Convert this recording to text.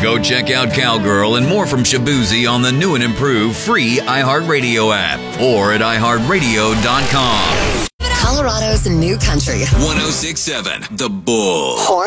Go check out Cowgirl and more from Shaboozey on the new and improved free iHeartRadio app or at iHeartRadio.com. Colorado's new country. 106.7 The Bull.